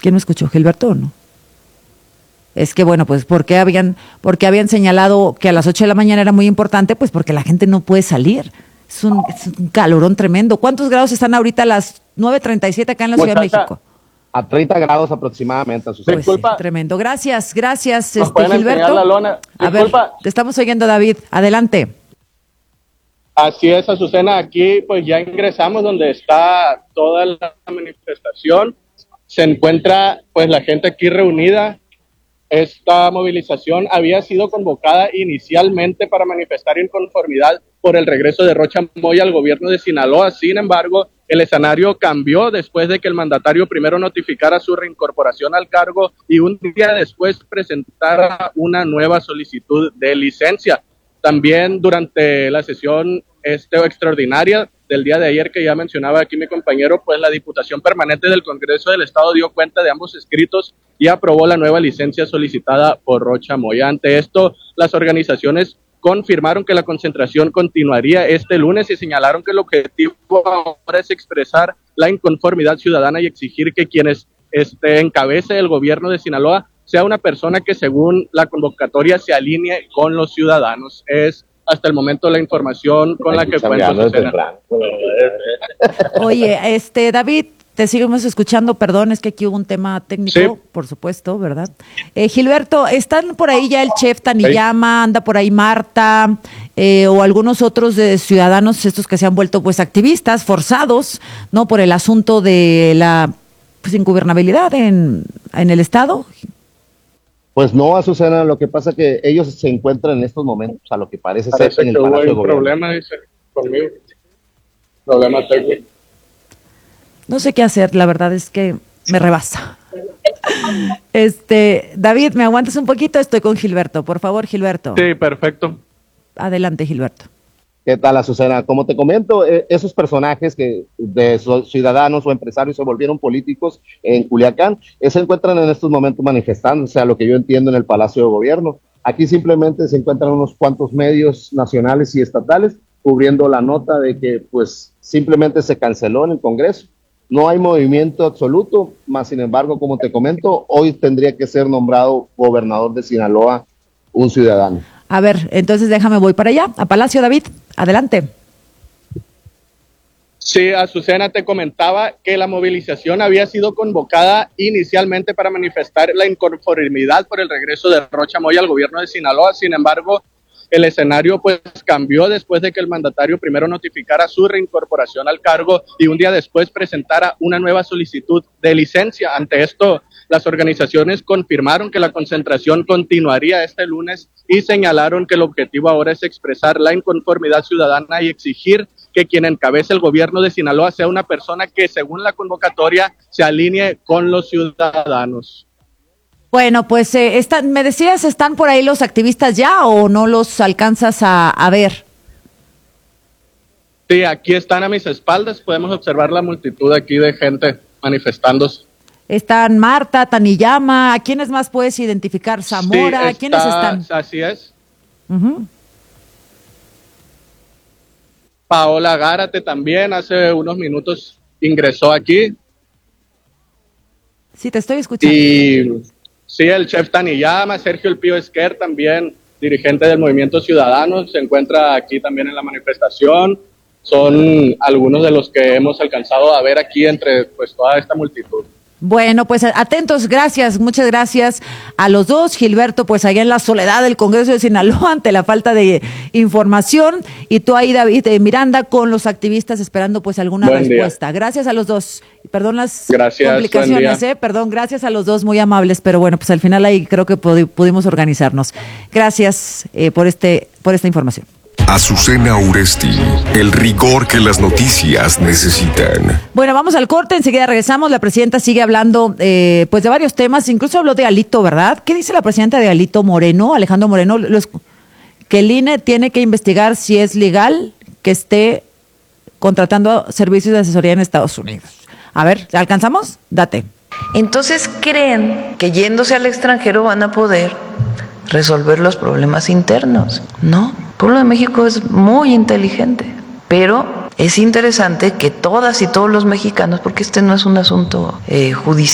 ¿Quién me escuchó? ¿Gilberto o no? Es que bueno, pues porque habían señalado que a las 8 de la mañana era muy importante, pues porque la gente no puede salir. Es un calorón tremendo. ¿Cuántos grados están ahorita a las 9:37 acá en la Ciudad de México? A 30 grados aproximadamente. Pues sí, tremendo. Gracias, Gilberto. La lona. A ver, te estamos oyendo, David. Adelante. Así es, Azucena. Aquí pues ya ingresamos donde está toda la manifestación. Se encuentra pues la gente aquí reunida. Esta movilización había sido convocada inicialmente para manifestar inconformidad por el regreso de Rocha Moya al gobierno de Sinaloa. Sin embargo, el escenario cambió después de que el mandatario primero notificara su reincorporación al cargo y un día después presentara una nueva solicitud de licencia. También durante la sesión extraordinaria del día de ayer que ya mencionaba aquí mi compañero, pues la Diputación Permanente del Congreso del Estado dio cuenta de ambos escritos y aprobó la nueva licencia solicitada por Rocha Moya. Ante esto, las organizaciones confirmaron que la concentración continuaría este lunes y señalaron que el objetivo ahora es expresar la inconformidad ciudadana y exigir que quienes encabece el gobierno de Sinaloa sea una persona que según la convocatoria se alinee con los ciudadanos. Es hasta el momento la información con la que cuento. Oye, David, te seguimos escuchando, perdón, es que aquí hubo un tema técnico, sí. Por supuesto, ¿verdad? Gilberto, ¿están por ahí ya el chef Taniyama, anda por ahí Marta, o algunos otros de ciudadanos estos que se han vuelto pues activistas, forzados, ¿no? Por el asunto de la pues ingobernabilidad en el Estado. Pues no, Azucena, lo que pasa es que ellos se encuentran en estos momentos, a lo que parece ser en el Palacio de Gobierno. Problema, dice, conmigo. Problema técnico. No sé qué hacer, la verdad es que me rebasa. David, ¿me aguantas un poquito? Estoy con Gilberto, por favor, Gilberto. Sí, perfecto. Adelante, Gilberto. ¿Qué tal, Azucena? Como te comento, esos personajes que de ciudadanos o empresarios se volvieron políticos en Culiacán, se encuentran en estos momentos manifestándose, a lo que yo entiendo, en el Palacio de Gobierno. Aquí simplemente se encuentran unos cuantos medios nacionales y estatales cubriendo la nota de que pues simplemente se canceló en el Congreso. No hay movimiento absoluto, más sin embargo, como te comento, hoy tendría que ser nombrado gobernador de Sinaloa un ciudadano. A ver, entonces déjame, voy para allá, a Palacio, David, adelante. Sí, Azucena, te comentaba que la movilización había sido convocada inicialmente para manifestar la inconformidad por el regreso de Rocha Moya al gobierno de Sinaloa. Sin embargo, el escenario pues cambió después de que el mandatario primero notificara su reincorporación al cargo y un día después presentara una nueva solicitud de licencia. Ante esto, las organizaciones confirmaron que la concentración continuaría este lunes y señalaron que el objetivo ahora es expresar la inconformidad ciudadana y exigir que quien encabece el gobierno de Sinaloa sea una persona que, según la convocatoria, se alinee con los ciudadanos. Bueno, pues me decías, ¿están por ahí los activistas ya o no los alcanzas a ver? Sí, aquí están a mis espaldas, podemos observar la multitud aquí de gente manifestándose. Están Marta, Taniyama, ¿a quiénes más puedes identificar? Zamora, sí, ¿quiénes están? Así es. Paola Gárate también hace unos minutos ingresó aquí. Sí, te estoy escuchando. Y sí, el chef Taniyama, Sergio El Pío Esquer, también dirigente del Movimiento Ciudadano, se encuentra aquí también en la manifestación. Son algunos de los que hemos alcanzado a ver aquí entre pues toda esta multitud. Bueno, pues atentos, gracias, muchas gracias a los dos. Gilberto, pues allá en la soledad del Congreso de Sinaloa ante la falta de información, y tú ahí, David Miranda, con los activistas esperando pues alguna respuesta. Gracias a los dos. Perdón las complicaciones, perdón, gracias a los dos, muy amables, pero bueno, pues al final ahí creo que pudimos organizarnos. Gracias por esta información. Azucena Uresti, el rigor que las noticias necesitan. Bueno, vamos al corte, enseguida regresamos. La presidenta sigue hablando pues de varios temas, incluso habló de Alito, ¿verdad? ¿Qué dice la presidenta de Alito Moreno, Alejandro Moreno? Que el INE tiene que investigar si es legal que esté contratando servicios de asesoría en Estados Unidos. A ver, ¿alcanzamos? Date. Entonces creen que yéndose al extranjero van a poder resolver los problemas internos. No, el pueblo de México es muy inteligente, pero es interesante que todas y todos los mexicanos, porque este no es un asunto judicial,